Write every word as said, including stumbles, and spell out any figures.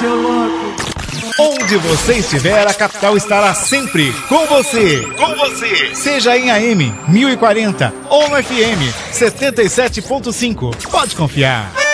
seu louco. Onde você estiver, a capital estará sempre com você. Com você. Seja em A M mil e quarenta ou no F M setenta e sete ponto cinco. Pode confiar.